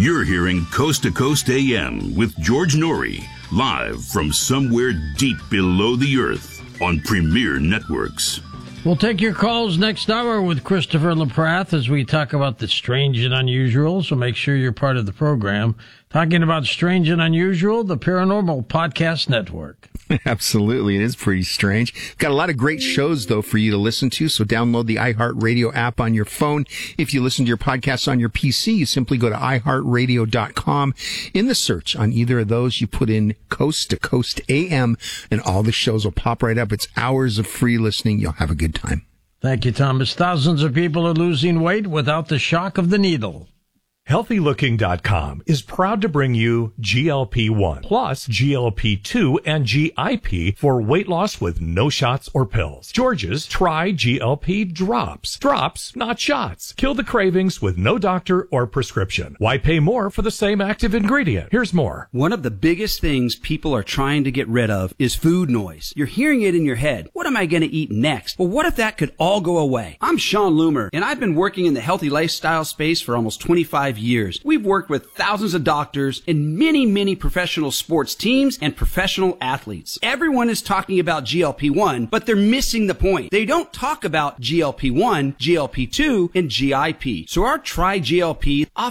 You're hearing Coast to Coast AM with George Norrie, live from somewhere deep below the earth on Premier Networks. We'll take your calls next hour with Christopher LaPrath as we talk about the strange and unusual, so make sure you're part of the program. Talking about Strange and Unusual, the Paranormal Podcast Network. Absolutely. It is pretty strange. Got a lot of great shows, though, for you to listen to, so download the iHeartRadio app on your phone. If you listen to your podcasts on your PC, you simply go to iHeartRadio.com. In the search on either of those, you put in Coast to Coast AM, and all the shows will pop right up. It's hours of free listening. You'll have a good time. Thank you, Thomas. Thousands of people are losing weight without the shock of the needle. HealthyLooking.com is proud to bring you GLP-1 plus GLP-2 and GIP for weight loss with no shots or pills. George's Try GLP Drops. Drops, not shots. Kill the cravings with no doctor or prescription. Why pay more for the same active ingredient? Here's more. One of the biggest things people are trying to get rid of is food noise. You're hearing it in your head. What am I going to eat next? Well, what if that could all go away? I'm Sean Loomer, and I've been working in the healthy lifestyle space for almost 25 years. We've worked with thousands of doctors and many professional sports teams and professional athletes. Everyone is talking about GLP-1, but they're missing the point. They don't talk about GLP-1, GLP-2, and GIP. So our Try GLP